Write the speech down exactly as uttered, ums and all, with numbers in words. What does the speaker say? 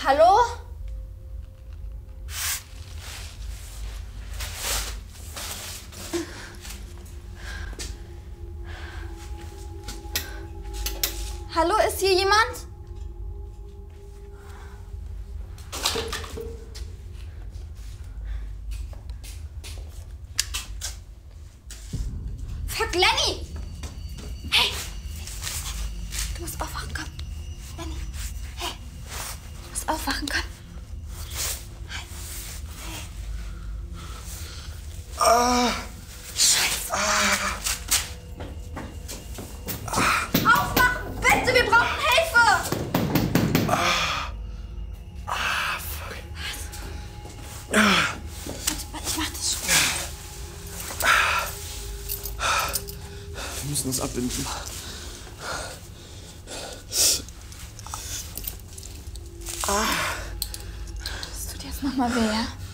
Hallo? Hallo, ist hier jemand? Fuck, Lenny! Hey! Du musst aufwachen, komm. Lenny, hey! Du musst aufwachen, komm. Hey. Hey. Ah! Scheiße! Ah! Aufmachen, bitte, wir brauchen Hilfe! Ah! Ah, fuck. Was? Ah. Warte, warte, ich mach das schon. Wir müssen uns abbinden. Das tut jetzt nochmal weh, ja?